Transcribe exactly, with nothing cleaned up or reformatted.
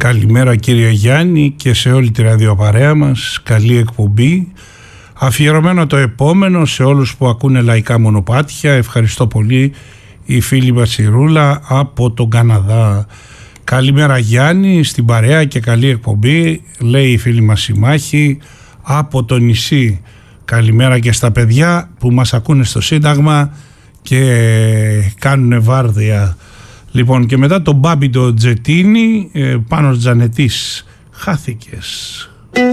Καλημέρα κύριε Γιάννη και σε όλη τη ραδιοπαρέα μας. Καλή εκπομπή. Αφιερωμένο το επόμενο σε όλους που ακούνε λαϊκά μονοπάτια. Ευχαριστώ πολύ η φίλη Βασιρούλα από τον Καναδά. Καλημέρα Γιάννη, στην παρέα και καλή εκπομπή, λέει η φίλη μας η Μάχη από το νησί. Καλημέρα και στα παιδιά που μας ακούνε στο Σύνταγμα και κάνουν βάρδια. Λοιπόν, και μετά τον Μπάμπη το Τζετίνι, Πάνος Τζανετής, χάθηκες.